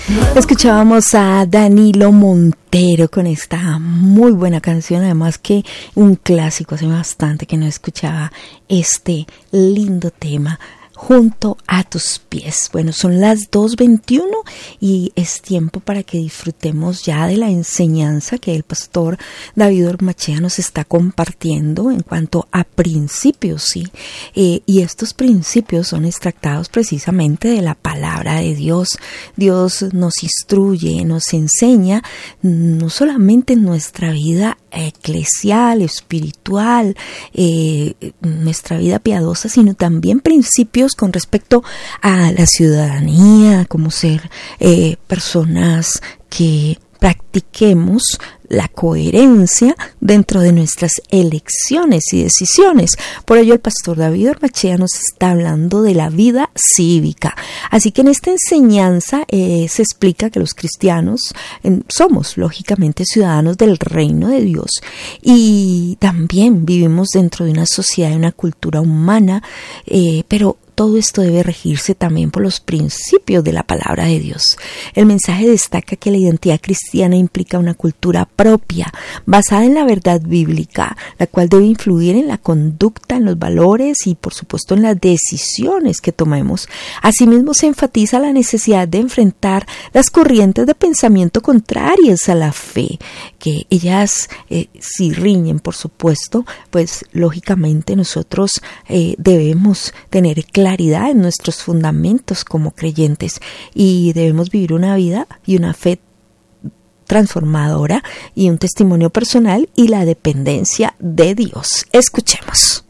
Escuchábamos a Danilo Montero con esta muy buena canción, además que un clásico, hace bastante que no escuchaba este lindo tema, Junto a tus pies. Bueno, son las 2:21 y es tiempo para que disfrutemos ya de la enseñanza que el pastor David Ormachea nos está compartiendo en cuanto a principios, ¿sí? Y estos principios son extractados precisamente de la palabra de Dios. Dios nos instruye, nos enseña, no solamente en nuestra vida eclesial, espiritual, nuestra vida piadosa, sino también principios con respecto a la ciudadanía, como ser personas que practiquemos la coherencia dentro de nuestras elecciones y decisiones. Por ello el pastor David Ormachea nos está hablando de la vida cívica. Así que en esta enseñanza se explica que los cristianos somos lógicamente ciudadanos del reino de Dios y también vivimos dentro de una sociedad, de una cultura humana, pero todo esto debe regirse también por los principios de la palabra de Dios. El mensaje destaca que la identidad cristiana implica una cultura propia, basada en la verdad bíblica, la cual debe influir en la conducta, en los valores y por supuesto en las decisiones que tomemos. Asimismo se enfatiza la necesidad de enfrentar las corrientes de pensamiento contrarias a la fe, que ellas si riñen, por supuesto, pues lógicamente nosotros debemos tener claridad en nuestros fundamentos como creyentes y debemos vivir una vida y una fe transformadora y un testimonio personal y la dependencia de Dios. Escuchemos.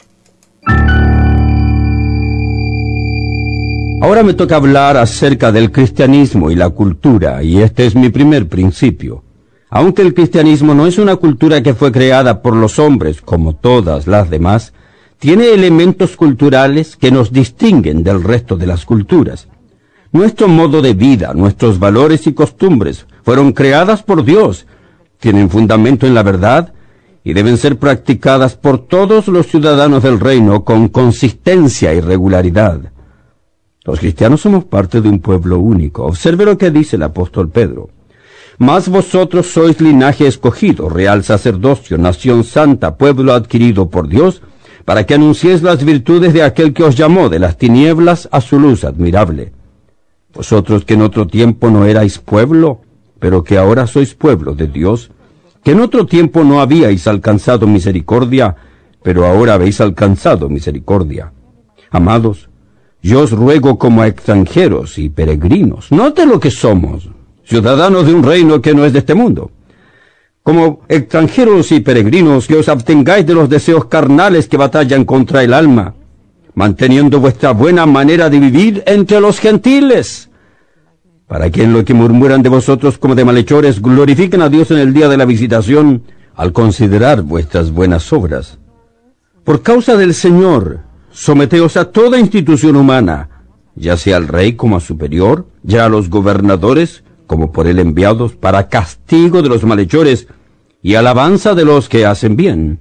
Ahora me toca hablar acerca del cristianismo y la cultura, y este es mi primer principio. Aunque el cristianismo no es una cultura que fue creada por los hombres como todas las demás, tiene elementos culturales que nos distinguen del resto de las culturas. Nuestro modo de vida, nuestros valores y costumbres fueron creadas por Dios, tienen fundamento en la verdad y deben ser practicadas por todos los ciudadanos del reino con consistencia y regularidad. Los cristianos somos parte de un pueblo único. Observe lo que dice el apóstol Pedro. Mas vosotros sois linaje escogido, real sacerdocio, nación santa, pueblo adquirido por Dios, para que anunciéis las virtudes de aquel que os llamó de las tinieblas a su luz admirable. Vosotros que en otro tiempo no erais pueblo, pero que ahora sois pueblo de Dios, que en otro tiempo no habíais alcanzado misericordia, pero ahora habéis alcanzado misericordia. Amados, yo os ruego como a extranjeros y peregrinos, note lo que somos, ciudadanos de un reino que no es de este mundo. Como extranjeros y peregrinos, que os abstengáis de los deseos carnales que batallan contra el alma, manteniendo vuestra buena manera de vivir entre los gentiles, para que en lo que murmuran de vosotros como de malhechores glorifiquen a Dios en el día de la visitación, al considerar vuestras buenas obras. Por causa del Señor, someteos a toda institución humana, ya sea al rey como a superior, ya a los gobernadores como por él enviados, para castigo de los malhechores y alabanza de los que hacen bien.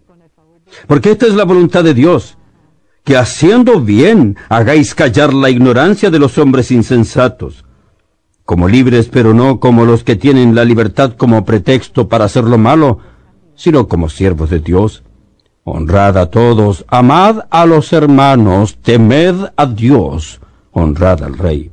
Porque esta es la voluntad de Dios, que haciendo bien hagáis callar la ignorancia de los hombres insensatos, como libres, pero no como los que tienen la libertad como pretexto para hacer lo malo, sino como siervos de Dios. Honrad a todos, amad a los hermanos, temed a Dios, honrad al Rey.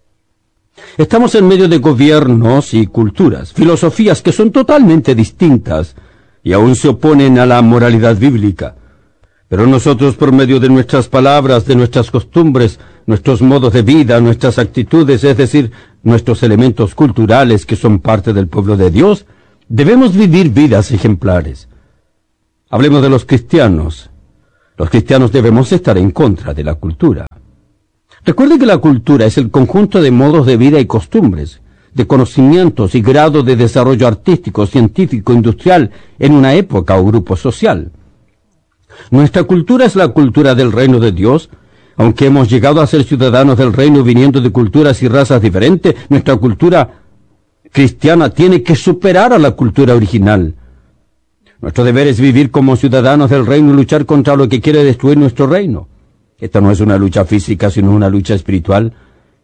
Estamos en medio de gobiernos y culturas, filosofías que son totalmente distintas y aún se oponen a la moralidad bíblica. Pero nosotros, por medio de nuestras palabras, de nuestras costumbres, nuestros modos de vida, nuestras actitudes, es decir, nuestros elementos culturales que son parte del pueblo de Dios, debemos vivir vidas ejemplares. Hablemos de los cristianos. Los cristianos debemos estar en contra de la cultura. Recuerde que la cultura es el conjunto de modos de vida y costumbres, de conocimientos y grado de desarrollo artístico, científico, industrial en una época o grupo social. Nuestra cultura es la cultura del reino de Dios. Aunque hemos llegado a ser ciudadanos del reino viniendo de culturas y razas diferentes, nuestra cultura cristiana tiene que superar a la cultura original. Nuestro deber es vivir como ciudadanos del reino y luchar contra lo que quiere destruir nuestro reino. Esta no es una lucha física, sino una lucha espiritual.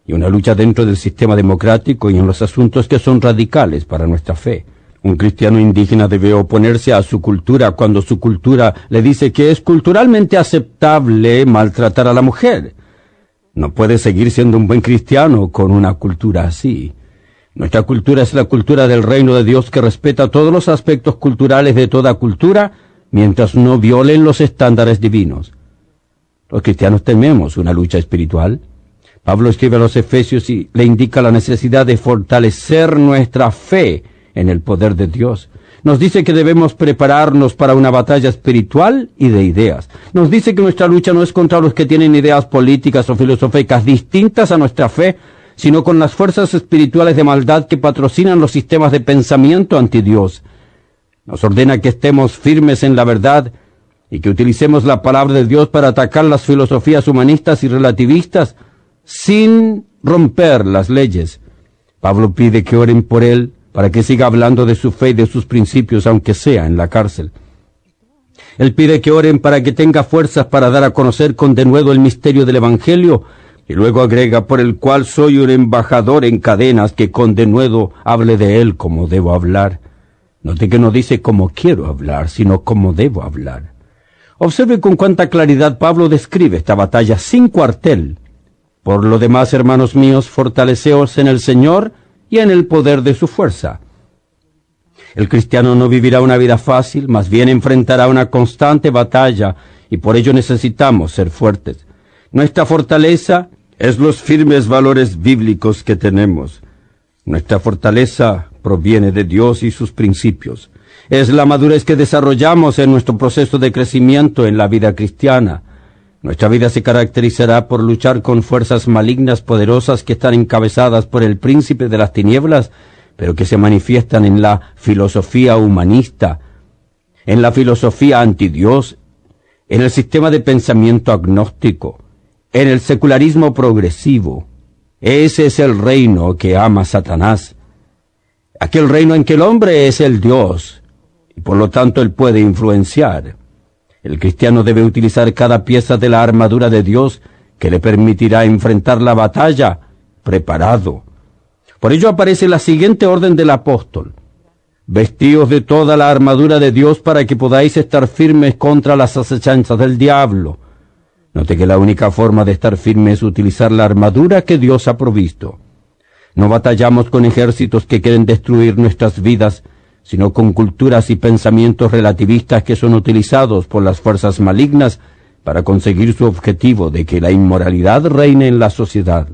y una lucha dentro del sistema democrático y en los asuntos que son radicales para nuestra fe. Un cristiano indígena debe oponerse a su cultura cuando su cultura le dice que es culturalmente aceptable maltratar a la mujer. No puede seguir siendo un buen cristiano con una cultura así. Nuestra cultura es la cultura del reino de Dios que respeta todos los aspectos culturales de toda cultura mientras no violen los estándares divinos. Los cristianos tememos una lucha espiritual. Pablo escribe a los Efesios y le indica la necesidad de fortalecer nuestra fe en el poder de Dios. Nos dice que debemos prepararnos para una batalla espiritual y de ideas. Nos dice que nuestra lucha no es contra los que tienen ideas políticas o filosóficas distintas a nuestra fe, sino con las fuerzas espirituales de maldad que patrocinan los sistemas de pensamiento anti Dios. Nos ordena que estemos firmes en la verdad y que utilicemos la palabra de Dios para atacar las filosofías humanistas y relativistas sin romper las leyes. Pablo pide que oren por él para que siga hablando de su fe y de sus principios, aunque sea en la cárcel. Él pide que oren para que tenga fuerzas para dar a conocer con denuedo el misterio del Evangelio, y luego agrega, por el cual soy un embajador en cadenas, que con denuedo hable de él como debo hablar. Note que no dice como quiero hablar, sino como debo hablar. Observe con cuánta claridad Pablo describe esta batalla sin cuartel. Por lo demás, hermanos míos, fortaleceos en el Señor y en el poder de su fuerza. El cristiano no vivirá una vida fácil, más bien enfrentará una constante batalla, y por ello necesitamos ser fuertes. Nuestra fortaleza es los firmes valores bíblicos que tenemos. Nuestra fortaleza proviene de Dios y sus principios. Es la madurez que desarrollamos en nuestro proceso de crecimiento en la vida cristiana. Nuestra vida se caracterizará por luchar con fuerzas malignas poderosas que están encabezadas por el príncipe de las tinieblas, pero que se manifiestan en la filosofía humanista, en la filosofía antidios, en el sistema de pensamiento agnóstico, en el secularismo progresivo. Ese es el reino que ama Satanás, aquel reino en que el hombre es el Dios, y por lo tanto él puede influenciar. El cristiano debe utilizar cada pieza de la armadura de Dios que le permitirá enfrentar la batalla preparado. Por ello aparece la siguiente orden del apóstol: vestíos de toda la armadura de Dios para que podáis estar firmes contra las acechanzas del diablo. Note que la única forma de estar firme es utilizar la armadura que Dios ha provisto. No batallamos con ejércitos que quieren destruir nuestras vidas, sino con culturas y pensamientos relativistas que son utilizados por las fuerzas malignas para conseguir su objetivo de que la inmoralidad reine en la sociedad.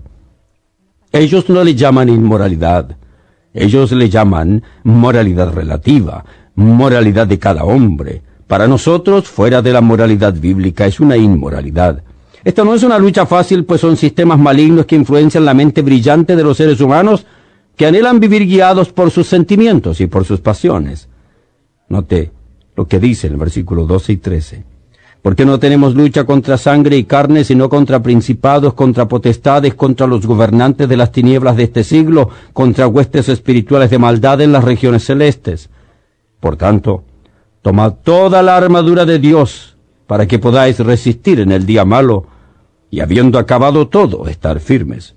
Ellos no le llaman inmoralidad, ellos le llaman moralidad relativa, moralidad de cada hombre. Para nosotros, fuera de la moralidad bíblica, es una inmoralidad. Esta no es una lucha fácil, pues son sistemas malignos que influencian la mente brillante de los seres humanos, que anhelan vivir guiados por sus sentimientos y por sus pasiones. Note lo que dice el versículo 12 y 13. Porque no tenemos lucha contra sangre y carne, sino contra principados, contra potestades, contra los gobernantes de las tinieblas de este siglo, contra huestes espirituales de maldad en las regiones celestes. Por tanto, tomad toda la armadura de Dios, para que podáis resistir en el día malo, y habiendo acabado todo, estar firmes.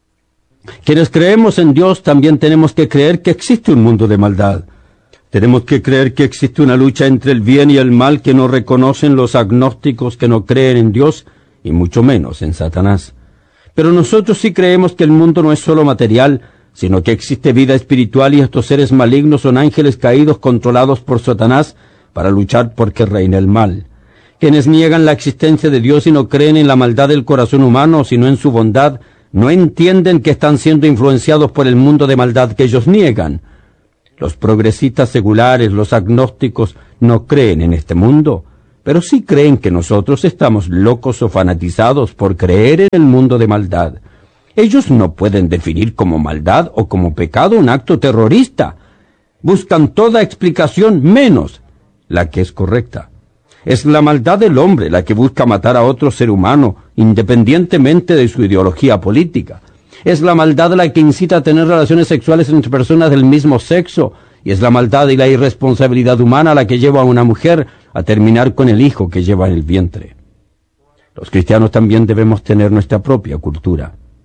Quienes creemos en Dios también tenemos que creer que existe un mundo de maldad. Tenemos que creer que existe una lucha entre el bien y el mal que no reconocen los agnósticos que no creen en Dios, y mucho menos en Satanás. Pero nosotros sí creemos que el mundo no es solo material, sino que existe vida espiritual, y estos seres malignos son ángeles caídos controlados por Satanás para luchar porque reine el mal. Quienes niegan la existencia de Dios y no creen en la maldad del corazón humano, sino en su bondad, no entienden que están siendo influenciados por el mundo de maldad que ellos niegan. Los progresistas seculares, los agnósticos, no creen en este mundo, pero sí creen que nosotros estamos locos o fanatizados por creer en el mundo de maldad. Ellos no pueden definir como maldad o como pecado un acto terrorista. Buscan toda explicación menos la que es correcta. Es la maldad del hombre la que busca matar a otro ser humano, independientemente de su ideología política. Es la maldad la que incita a tener relaciones sexuales entre personas del mismo sexo, y es la maldad y la irresponsabilidad humana la que lleva a una mujer a terminar con el hijo que lleva en el vientre. Los cristianos también debemos tener nuestra propia cultura.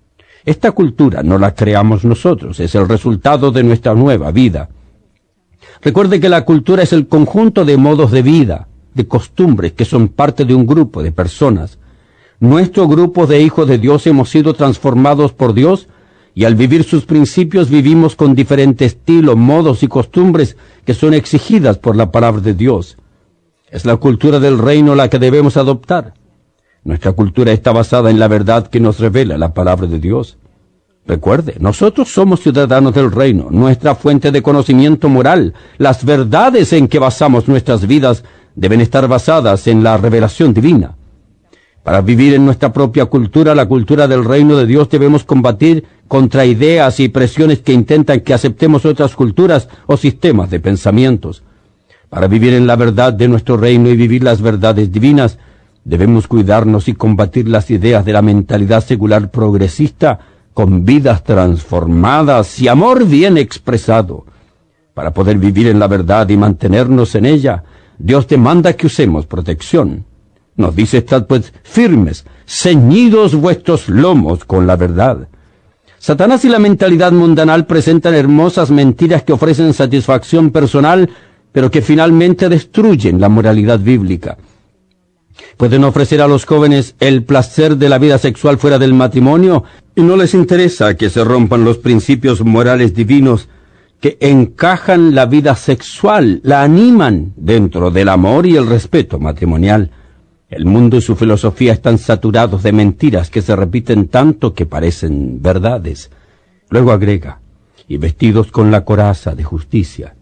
Esta cultura no la creamos nosotros, es el resultado de nuestra nueva vida. Recuerde que la cultura es el conjunto de modos de vida, de costumbres que son parte de un grupo de personas. Nuestro grupo de hijos de Dios hemos sido transformados por Dios y al vivir sus principios vivimos con diferentes estilos, modos y costumbres que son exigidas por la palabra de Dios. Es la cultura del reino la que debemos adoptar. Nuestra cultura está basada en la verdad que nos revela la palabra de Dios. Recuerde, nosotros somos ciudadanos del reino, nuestra fuente de conocimiento moral, las verdades en que basamos nuestras vidas deben estar basadas en la revelación divina. Para vivir en nuestra propia cultura, la cultura del reino de Dios, debemos combatir contra ideas y presiones que intentan que aceptemos otras culturas o sistemas de pensamientos. Para vivir en la verdad de nuestro reino y vivir las verdades divinas, debemos cuidarnos y combatir las ideas de la mentalidad secular progresista con vidas transformadas y amor bien expresado. Para poder vivir en la verdad y mantenernos en ella, Dios demanda que usemos protección. Nos dice: estad pues firmes, ceñidos vuestros lomos con la verdad. Satanás y la mentalidad mundanal presentan hermosas mentiras que ofrecen satisfacción personal, pero que finalmente destruyen la moralidad bíblica. Pueden ofrecer a los jóvenes el placer de la vida sexual fuera del matrimonio y no les interesa que se rompan los principios morales divinos que encajan la vida sexual, la animan dentro del amor y el respeto matrimonial. El mundo y su filosofía están saturados de mentiras que se repiten tanto que parecen verdades. Luego agrega: y vestidos con la coraza de justicia.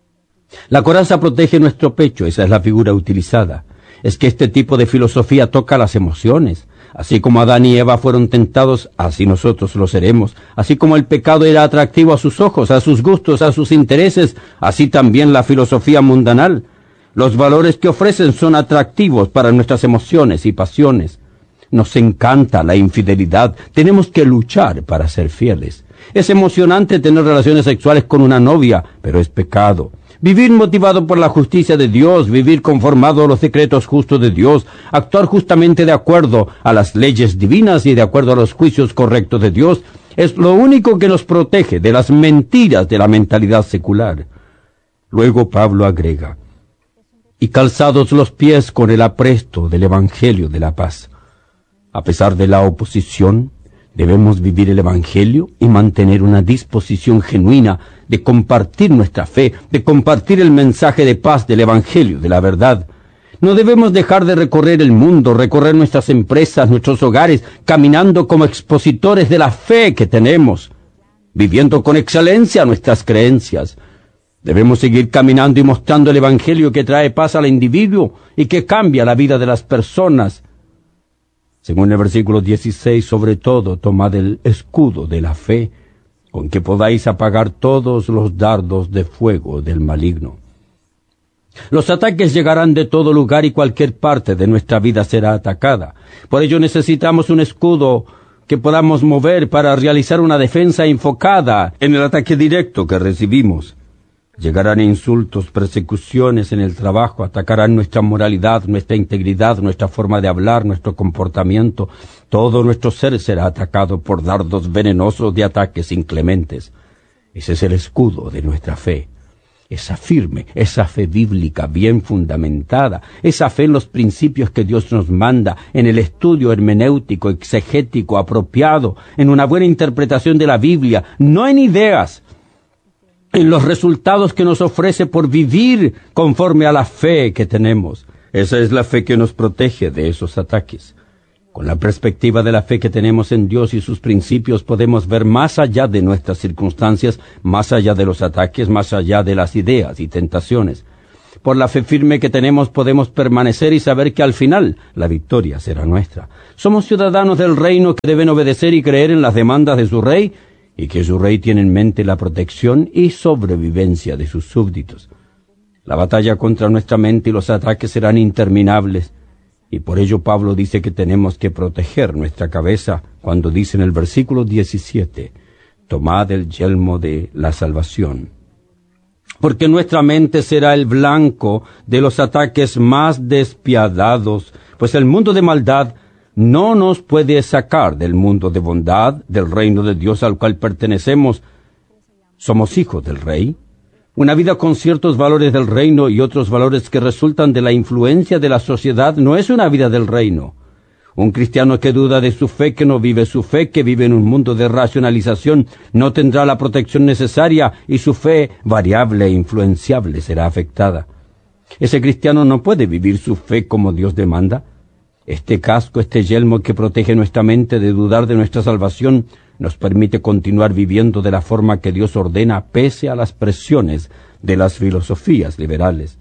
La coraza protege nuestro pecho, esa es la figura utilizada. Es que este tipo de filosofía toca las emociones. Así como Adán y Eva fueron tentados, así nosotros lo seremos. Así como el pecado era atractivo a sus ojos, a sus gustos, a sus intereses, así también la filosofía mundanal. Los valores que ofrecen son atractivos para nuestras emociones y pasiones. Nos encanta la infidelidad. Tenemos que luchar para ser fieles. Es emocionante tener relaciones sexuales con una novia, pero es pecado. Vivir motivado por la justicia de Dios, vivir conformado a los decretos justos de Dios, actuar justamente de acuerdo a las leyes divinas y de acuerdo a los juicios correctos de Dios, es lo único que nos protege de las mentiras de la mentalidad secular. Luego Pablo agrega: y calzados los pies con el apresto del Evangelio de la paz. A pesar de la oposición, debemos vivir el Evangelio y mantener una disposición genuina de compartir nuestra fe, de compartir el mensaje de paz del Evangelio, de la verdad. No debemos dejar de recorrer el mundo, recorrer nuestras empresas, nuestros hogares, caminando como expositores de la fe que tenemos, viviendo con excelencia nuestras creencias. Debemos seguir caminando y mostrando el Evangelio que trae paz al individuo y que cambia la vida de las personas. Según el versículo 16, sobre todo, tomad el escudo de la fe, con que podáis apagar todos los dardos de fuego del maligno. Los ataques llegarán de todo lugar y cualquier parte de nuestra vida será atacada. Por ello necesitamos un escudo que podamos mover para realizar una defensa enfocada en el ataque directo que recibimos. Llegarán insultos, persecuciones en el trabajo, atacarán nuestra moralidad, nuestra integridad, nuestra forma de hablar, nuestro comportamiento. Todo nuestro ser será atacado por dardos venenosos de ataques inclementes. Ese es el escudo de nuestra fe. Esa firme, esa fe bíblica bien fundamentada, esa fe en los principios que Dios nos manda, en el estudio hermenéutico, exegético, apropiado, en una buena interpretación de la Biblia, no en ideas, en los resultados que nos ofrece por vivir conforme a la fe que tenemos. Esa es la fe que nos protege de esos ataques. Con la perspectiva de la fe que tenemos en Dios y sus principios podemos ver más allá de nuestras circunstancias, más allá de los ataques, más allá de las ideas y tentaciones. Por la fe firme que tenemos podemos permanecer y saber que al final la victoria será nuestra. Somos ciudadanos del reino que deben obedecer y creer en las demandas de su rey, y que su rey tiene en mente la protección y sobrevivencia de sus súbditos. La batalla contra nuestra mente y los ataques serán interminables, y por ello Pablo dice que tenemos que proteger nuestra cabeza cuando dice en el versículo 17, tomad el yelmo de la salvación. Porque nuestra mente será el blanco de los ataques más despiadados, pues el mundo de maldad no nos puede sacar del mundo de bondad, del reino de Dios al cual pertenecemos. Somos hijos del Rey. Una vida con ciertos valores del reino y otros valores que resultan de la influencia de la sociedad no es una vida del reino. Un cristiano que duda de su fe, que no vive su fe, que vive en un mundo de racionalización, no tendrá la protección necesaria y su fe, variable e influenciable, será afectada. Ese cristiano no puede vivir su fe como Dios demanda. Este casco, este yelmo que protege nuestra mente de dudar de nuestra salvación, nos permite continuar viviendo de la forma que Dios ordena pese a las presiones de las filosofías liberales.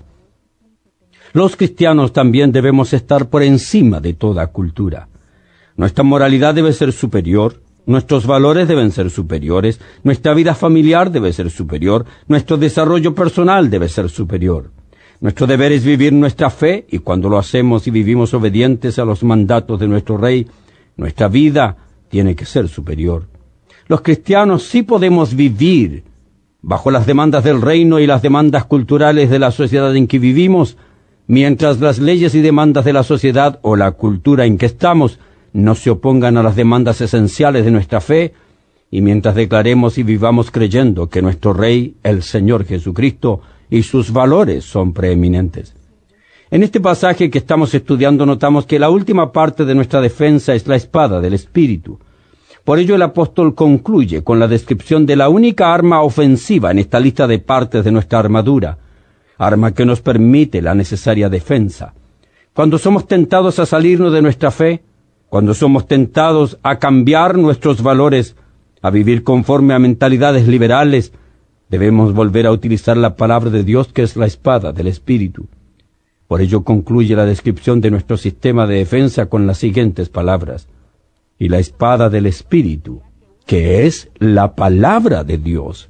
Los cristianos también debemos estar por encima de toda cultura. Nuestra moralidad debe ser superior, nuestros valores deben ser superiores, nuestra vida familiar debe ser superior, nuestro desarrollo personal debe ser superior. Nuestro deber es vivir nuestra fe, y cuando lo hacemos y vivimos obedientes a los mandatos de nuestro Rey, nuestra vida tiene que ser superior. Los cristianos sí podemos vivir bajo las demandas del reino y las demandas culturales de la sociedad en que vivimos, mientras las leyes y demandas de la sociedad o la cultura en que estamos no se opongan a las demandas esenciales de nuestra fe, y mientras declaremos y vivamos creyendo que nuestro Rey, el Señor Jesucristo, y sus valores son preeminentes. En este pasaje que estamos estudiando notamos que la última parte de nuestra defensa es la espada del Espíritu. Por ello el apóstol concluye con la descripción de la única arma ofensiva en esta lista de partes de nuestra armadura, arma que nos permite la necesaria defensa. Cuando somos tentados a salirnos de nuestra fe, cuando somos tentados a cambiar nuestros valores, a vivir conforme a mentalidades liberales, debemos volver a utilizar la palabra de Dios, que es la espada del Espíritu. Por ello concluye la descripción de nuestro sistema de defensa con las siguientes palabras: y la espada del Espíritu, que es la palabra de Dios.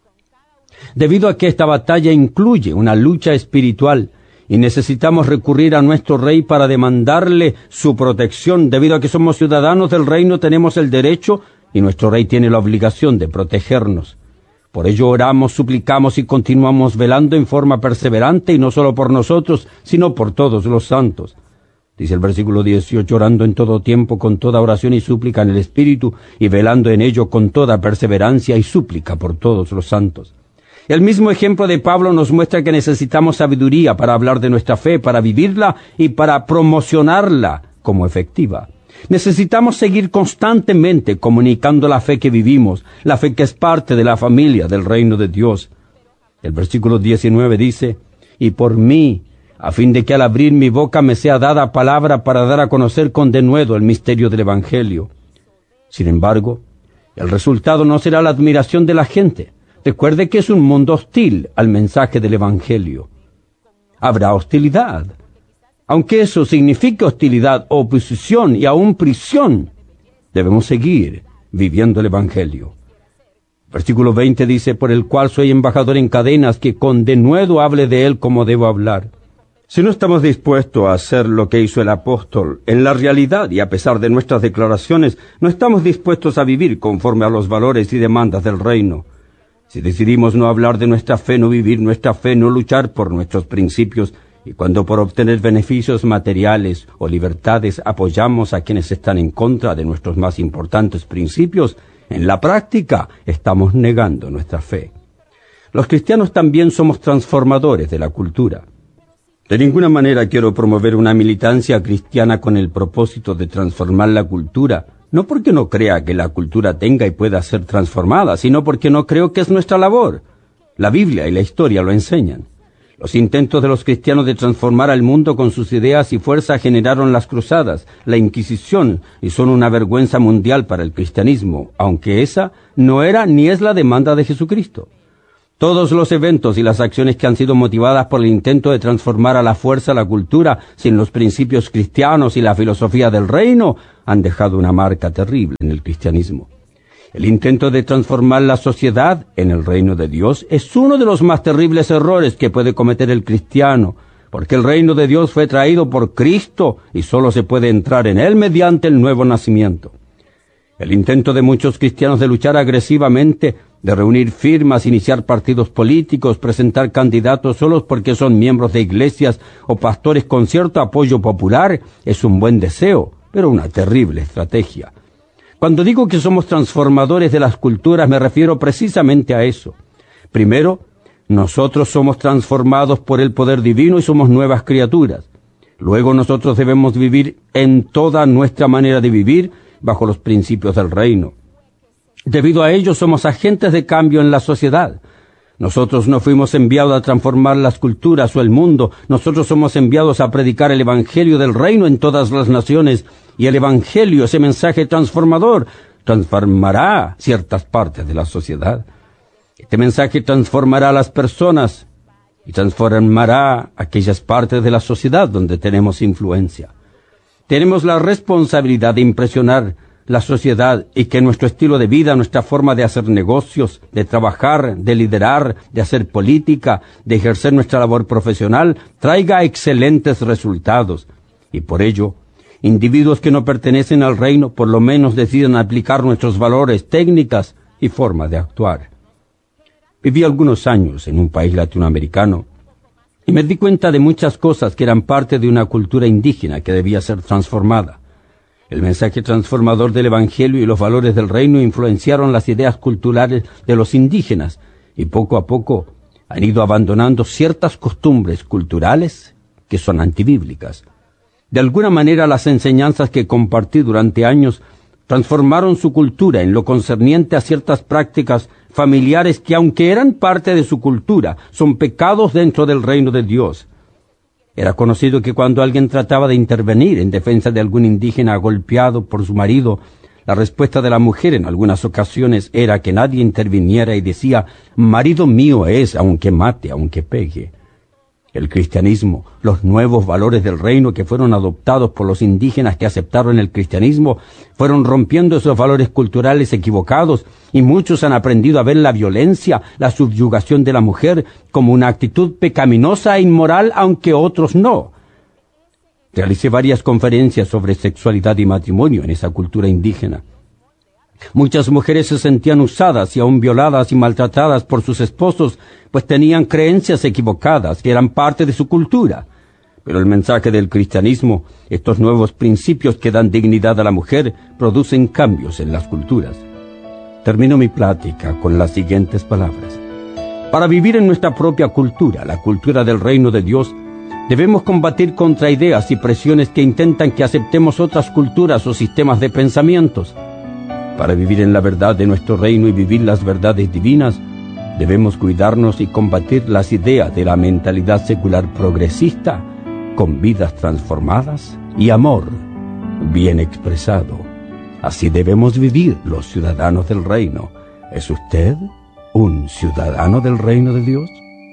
Debido a que esta batalla incluye una lucha espiritual y necesitamos recurrir a nuestro Rey para demandarle su protección, debido a que somos ciudadanos del reino, tenemos el derecho y nuestro Rey tiene la obligación de protegernos. Por ello oramos, suplicamos y continuamos velando en forma perseverante, y no solo por nosotros, sino por todos los santos. Dice el versículo 18, orando en todo tiempo con toda oración y súplica en el Espíritu, y velando en ello con toda perseverancia y súplica por todos los santos. El mismo ejemplo de Pablo nos muestra que necesitamos sabiduría para hablar de nuestra fe, para vivirla y para promocionarla como efectiva. Necesitamos seguir constantemente comunicando la fe que vivimos, la fe que es parte de la familia del reino de Dios. El versículo 19 dice, y por mí, a fin de que al abrir mi boca me sea dada palabra para dar a conocer con denuedo el misterio del Evangelio. Sin embargo, el resultado no será la admiración de la gente. Recuerde que es un mundo hostil al mensaje del Evangelio. Habrá hostilidad. Aunque eso signifique hostilidad, oposición y aún prisión, debemos seguir viviendo el Evangelio. Versículo 20 dice, por el cual soy embajador en cadenas, que con denuedo hable de él como debo hablar. Si no estamos dispuestos a hacer lo que hizo el apóstol, en la realidad y a pesar de nuestras declaraciones, no estamos dispuestos a vivir conforme a los valores y demandas del reino. Si decidimos no hablar de nuestra fe, no vivir nuestra fe, no luchar por nuestros principios, y cuando por obtener beneficios materiales o libertades apoyamos a quienes están en contra de nuestros más importantes principios, en la práctica estamos negando nuestra fe. Los cristianos también somos transformadores de la cultura. De ninguna manera quiero promover una militancia cristiana con el propósito de transformar la cultura, no porque no crea que la cultura tenga y pueda ser transformada, sino porque no creo que es nuestra labor. La Biblia y la historia lo enseñan. Los intentos de los cristianos de transformar al mundo con sus ideas y fuerza generaron las cruzadas, la Inquisición, y son una vergüenza mundial para el cristianismo, aunque esa no era ni es la demanda de Jesucristo. Todos los eventos y las acciones que han sido motivadas por el intento de transformar a la fuerza la cultura sin los principios cristianos y la filosofía del reino han dejado una marca terrible en el cristianismo. El intento de transformar la sociedad en el reino de Dios es uno de los más terribles errores que puede cometer el cristiano, porque el reino de Dios fue traído por Cristo y solo se puede entrar en él mediante el nuevo nacimiento. El intento de muchos cristianos de luchar agresivamente, de reunir firmas, iniciar partidos políticos, presentar candidatos solos porque son miembros de iglesias o pastores con cierto apoyo popular, es un buen deseo, pero una terrible estrategia. Cuando digo que somos transformadores de las culturas, me refiero precisamente a eso. Primero, nosotros somos transformados por el poder divino y somos nuevas criaturas. Luego nosotros debemos vivir en toda nuestra manera de vivir bajo los principios del reino. Debido a ello somos agentes de cambio en la sociedad. Nosotros no fuimos enviados a transformar las culturas o el mundo. Nosotros somos enviados a predicar el evangelio del reino en todas las naciones. Y el evangelio, ese mensaje transformador, transformará ciertas partes de la sociedad. Este mensaje transformará a las personas y transformará aquellas partes de la sociedad donde tenemos influencia. Tenemos la responsabilidad de impresionar la sociedad y que nuestro estilo de vida, nuestra forma de hacer negocios, de trabajar, de liderar, de hacer política, de ejercer nuestra labor profesional, traiga excelentes resultados. Y por ello, individuos que no pertenecen al reino por lo menos decidan aplicar nuestros valores, técnicas y forma de actuar. Viví algunos años en un país latinoamericano y me di cuenta de muchas cosas que eran parte de una cultura indígena que debía ser transformada. El mensaje transformador del Evangelio y los valores del reino influenciaron las ideas culturales de los indígenas y poco a poco han ido abandonando ciertas costumbres culturales que son antibíblicas. De alguna manera las enseñanzas que compartí durante años transformaron su cultura en lo concerniente a ciertas prácticas familiares que, aunque eran parte de su cultura, son pecados dentro del reino de Dios. Era conocido que cuando alguien trataba de intervenir en defensa de algún indígena golpeado por su marido, la respuesta de la mujer en algunas ocasiones era que nadie interviniera y decía: marido mío es, aunque mate, aunque pegue. El cristianismo, los nuevos valores del reino que fueron adoptados por los indígenas que aceptaron el cristianismo, fueron rompiendo esos valores culturales equivocados y muchos han aprendido a ver la violencia, la subyugación de la mujer como una actitud pecaminosa e inmoral, aunque otros no. Realicé varias conferencias sobre sexualidad y matrimonio en esa cultura indígena. Muchas mujeres se sentían usadas y aún violadas y maltratadas por sus esposos, pues tenían creencias equivocadas que eran parte de su cultura. Pero el mensaje del cristianismo, estos nuevos principios que dan dignidad a la mujer, producen cambios en las culturas. Termino mi plática con las siguientes palabras. Para vivir en nuestra propia cultura, la cultura del reino de Dios, debemos combatir contra ideas y presiones que intentan que aceptemos otras culturas o sistemas de pensamientos. Para vivir en la verdad de nuestro reino y vivir las verdades divinas, debemos cuidarnos y combatir las ideas de la mentalidad secular progresista con vidas transformadas y amor bien expresado. Así debemos vivir los ciudadanos del reino. ¿Es usted un ciudadano del reino de Dios?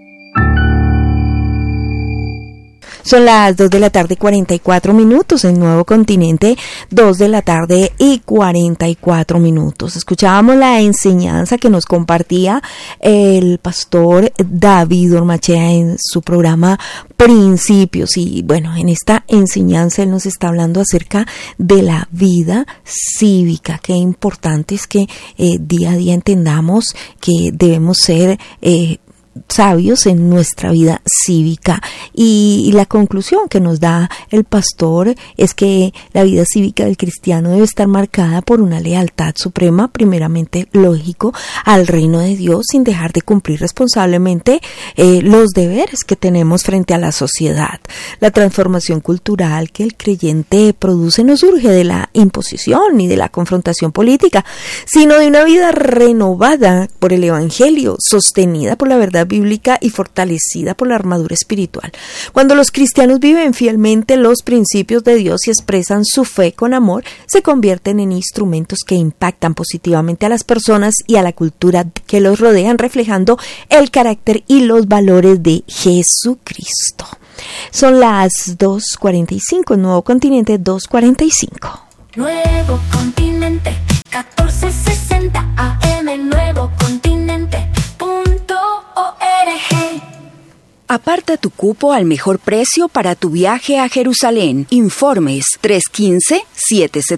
Son las 2 de la tarde y 44 minutos en Nuevo Continente, 2 de la tarde y 44 minutos. Escuchábamos la enseñanza que nos compartía el pastor David Ormachea en su programa Principios. Y bueno, en esta enseñanza él nos está hablando acerca de la vida cívica. Qué importante es que día a día entendamos que debemos ser sabios en nuestra vida cívica, y la conclusión que nos da el pastor es que la vida cívica del cristiano debe estar marcada por una lealtad suprema, primeramente lógico, al reino de Dios, sin dejar de cumplir responsablemente los deberes que tenemos frente a la sociedad. La transformación cultural que el creyente produce no surge de la imposición ni de la confrontación política, sino de una vida renovada por el evangelio, sostenida por la verdad bíblica y fortalecida por la armadura espiritual. Cuando los cristianos viven fielmente los principios de Dios y expresan su fe con amor, se convierten en instrumentos que impactan positivamente a las personas y a la cultura que los rodean, reflejando el carácter y los valores de Jesucristo. Son las 2:45, Nuevo Continente 2:45. Nuevo Continente, 1460 AM, Nuevo Continente. Aparta tu cupo al mejor precio para tu viaje a Jerusalén. Informes 315-770-0000